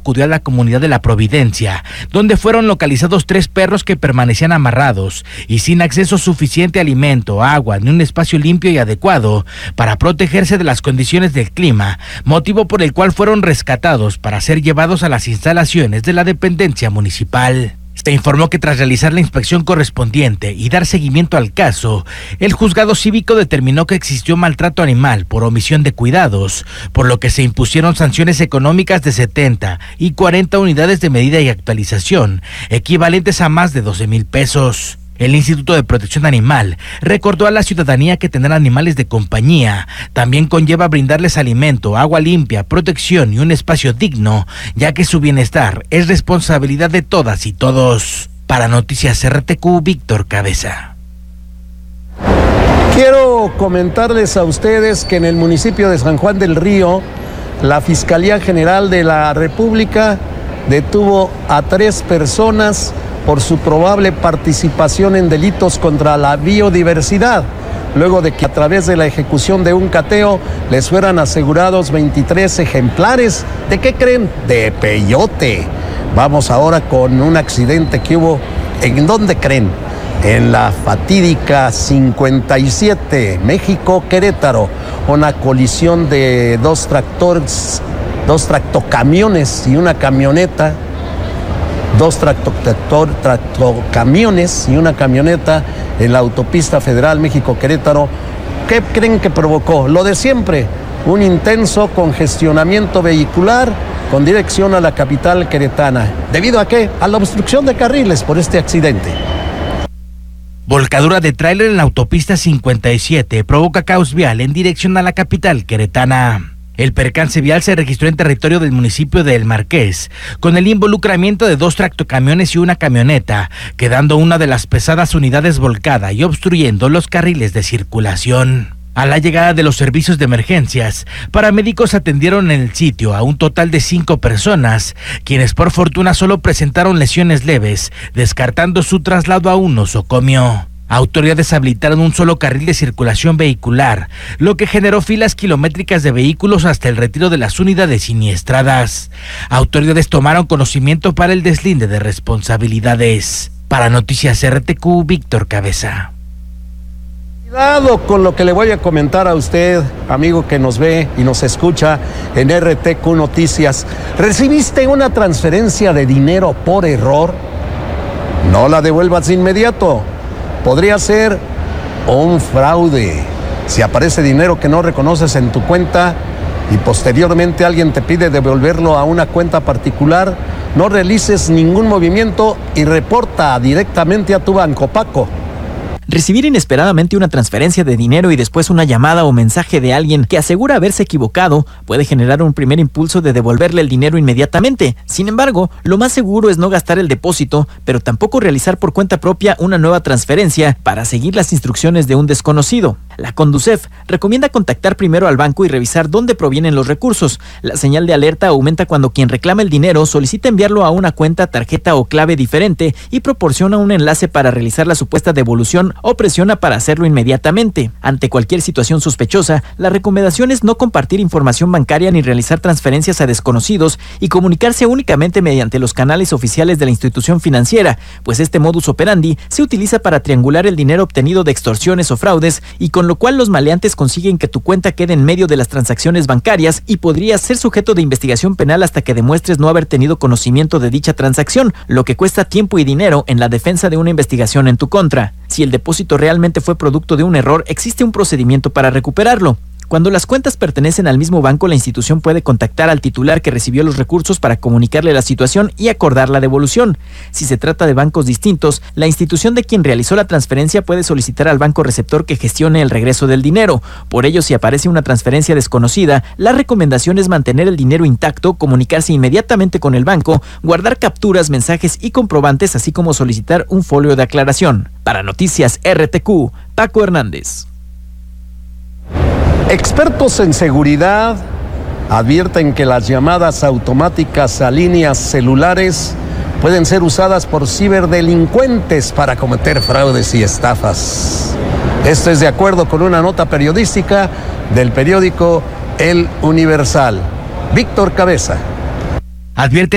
acudió a la comunidad de La Providencia, donde fueron localizados 3 perros que permanecían amarrados y sin acceso suficiente a alimento, agua, ni un espacio limpio y adecuado para protegerse de las condiciones del clima, motivo por el cual fueron rescatados para ser llevados a las instalaciones de la dependencia municipal. Se informó que tras realizar la inspección correspondiente y dar seguimiento al caso, el juzgado cívico determinó que existió maltrato animal por omisión de cuidados, por lo que se impusieron sanciones económicas de 70 y 40 unidades de medida y actualización, equivalentes a más de 12,000 pesos. El Instituto de Protección Animal recordó a la ciudadanía que tener animales de compañía también conlleva brindarles alimento, agua limpia, protección y un espacio digno, ya que su bienestar es responsabilidad de todas y todos. Para Noticias RTQ, Víctor Cabeza. Quiero comentarles a ustedes que en el municipio de San Juan del Río, la Fiscalía General de la República detuvo a 3 personas por su probable participación en delitos contra la biodiversidad, luego de que a través de la ejecución de un cateo les fueran asegurados 23 ejemplares. ¿De qué creen? De peyote. Vamos ahora con un accidente que hubo. ¿En dónde creen? En la fatídica 57, México-Querétaro, una colisión de 2 tractocamiones y una camioneta. 2 tractocamiones y una camioneta en la autopista federal México-Querétaro. ¿Qué creen que provocó? Lo de siempre, un intenso congestionamiento vehicular con dirección a la capital queretana. ¿Debido a qué? A la obstrucción de carriles por este accidente. Volcadura de tráiler en la autopista 57 provoca caos vial en dirección a la capital queretana. El percance vial se registró en territorio del municipio de El Marqués, con el involucramiento de 2 tractocamiones y una camioneta, quedando una de las pesadas unidades volcada y obstruyendo los carriles de circulación. A la llegada de los servicios de emergencias, paramédicos atendieron en el sitio a un total de 5 personas, quienes por fortuna solo presentaron lesiones leves, descartando su traslado a un nosocomio. Autoridades habilitaron un solo carril de circulación vehicular, lo que generó filas kilométricas de vehículos hasta el retiro de las unidades siniestradas. Autoridades tomaron conocimiento para el deslinde de responsabilidades. Para Noticias RTQ, Víctor Cabeza. Cuidado con lo que le voy a comentar a usted, amigo que nos ve y nos escucha en RTQ Noticias. ¿Recibiste una transferencia de dinero por error? No la devuelvas de inmediato. Podría ser un fraude. Si aparece dinero que no reconoces en tu cuenta y posteriormente alguien te pide devolverlo a una cuenta particular, no realices ningún movimiento y reporta directamente a tu banco. Paco. Recibir inesperadamente una transferencia de dinero y después una llamada o mensaje de alguien que asegura haberse equivocado puede generar un primer impulso de devolverle el dinero inmediatamente. Sin embargo, lo más seguro es no gastar el depósito, pero tampoco realizar por cuenta propia una nueva transferencia para seguir las instrucciones de un desconocido. La Conducef recomienda contactar primero al banco y revisar dónde provienen los recursos. La señal de alerta aumenta cuando quien reclama el dinero solicita enviarlo a una cuenta, tarjeta o clave diferente y proporciona un enlace para realizar la supuesta devolución o presiona para hacerlo inmediatamente. Ante cualquier situación sospechosa, la recomendación es no compartir información bancaria ni realizar transferencias a desconocidos y comunicarse únicamente mediante los canales oficiales de la institución financiera, pues este modus operandi se utiliza para triangular el dinero obtenido de extorsiones o fraudes y con lo cual los maleantes consiguen que tu cuenta quede en medio de las transacciones bancarias y podrías ser sujeto de investigación penal hasta que demuestres no haber tenido conocimiento de dicha transacción, lo que cuesta tiempo y dinero en la defensa de una investigación en tu contra. Si el depósito realmente fue producto de un error, existe un procedimiento para recuperarlo. Cuando las cuentas pertenecen al mismo banco, la institución puede contactar al titular que recibió los recursos para comunicarle la situación y acordar la devolución. Si se trata de bancos distintos, la institución de quien realizó la transferencia puede solicitar al banco receptor que gestione el regreso del dinero. Por ello, si aparece una transferencia desconocida, la recomendación es mantener el dinero intacto, comunicarse inmediatamente con el banco, guardar capturas, mensajes y comprobantes, así como solicitar un folio de aclaración. Para Noticias RTQ, Paco Hernández. Expertos en seguridad advierten que las llamadas automáticas a líneas celulares pueden ser usadas por ciberdelincuentes para cometer fraudes y estafas. Esto es de acuerdo con una nota periodística del periódico El Universal. Víctor Cabeza. Advierte